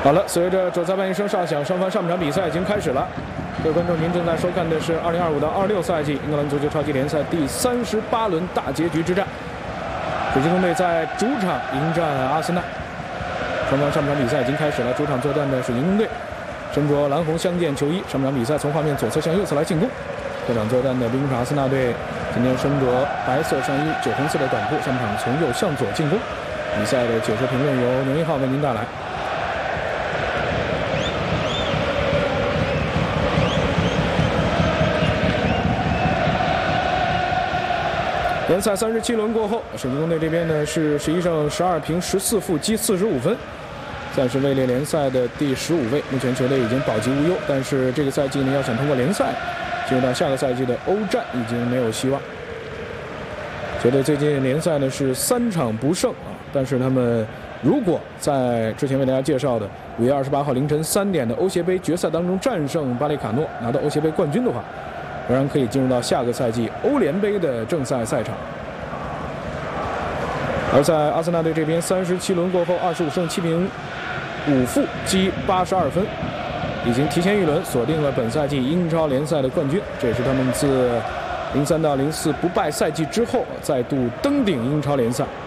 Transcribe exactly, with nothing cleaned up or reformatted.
好了，随着主裁判一声哨响，双方上半场比赛已经开始了。各位观众，您正在收看的是二零二五到二六赛季英格兰足球超级联赛第三十八轮大结局之战。水晶宫队在主场迎战阿森纳。双方上半场比赛已经开始了，主场作战的水晶宫队身着蓝红相间球衣，上半场比赛从画面左侧向右侧来进攻。客场作战的冰场阿森纳队今天身着白色上衣、酒红色的短裤，上半场从右向左进攻。比赛的解说评论由牛一浩为您带来。联赛三十七轮过后，水晶宫队这边呢是十一胜十二平十四负积四十五分，暂时位列联赛的第十五位。目前球队已经保级无忧，但是这个赛季呢要想通过联赛进入到下个赛季的欧战已经没有希望。球队最近联赛呢是三场不胜啊，但是他们如果在之前为大家介绍的五月二十八号凌晨三点的欧协杯决赛当中战胜巴列卡诺，拿到欧协杯冠军的话，仍然可以进入到下个赛季欧联杯的正赛赛场。而在阿森纳队这边，三十七轮过后，二十五胜七平五负，积八十二分，已经提前一轮锁定了本赛季英超联赛的冠军。这也是他们自零三到零四不败赛季之后再度登顶英超联赛。